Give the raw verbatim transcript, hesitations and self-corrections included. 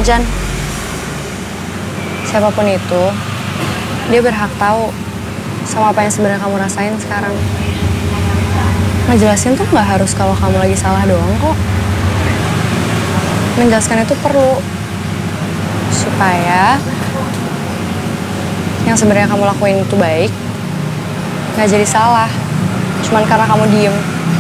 Jan, siapapun itu, dia berhak tahu sama apa yang sebenarnya kamu rasain sekarang. Ngejelasin tuh nggak harus kalau kamu lagi salah doang kok. Menjelaskan itu perlu supaya yang sebenarnya kamu lakuin itu baik, nggak jadi salah, cuman karena kamu diem.